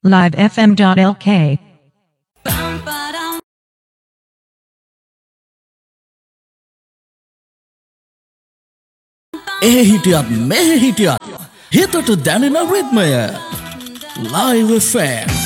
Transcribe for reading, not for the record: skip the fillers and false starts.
livefm.lk. හිටියත් මෙහෙ හිටියත් හිතට දැනෙන රිද්මය Live FM